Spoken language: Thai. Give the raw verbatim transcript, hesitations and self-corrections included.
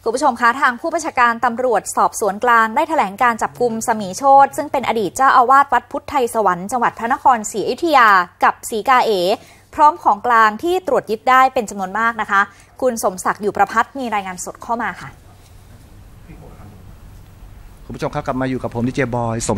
คุณผู้ชมคะทางผู้บัญชาการตำรวจสอบสวนกลางได้แถลงการจับกุมสมีโชติซึ่งเป็นอดีตเจ้าอาวาสวัดพุทธไทยสวรรค์จังหวัดพระนครศรีอยุธยากับศรีกาเอ๋พร้อมของกลางที่ตรวจยึดได้เป็นจำนวนมากนะคะคุณสมศักดิ์อยู่ประภัสมีรายงานสดเข้ามาค่ะคุณผู้ชมครับกลับมาอยู่กับผมดีเจบอยสม